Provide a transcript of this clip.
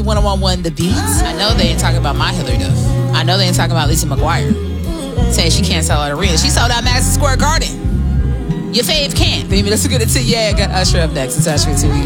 1011 The Beats. I know they ain't talking about my Hillary Duff. I know they ain't talking about Lisa McGuire. Saying she can't sell out arenas. She sold out Madison Square Garden. Your fave can't. Baby, let's get it to got Usher up next. It's Usher TV.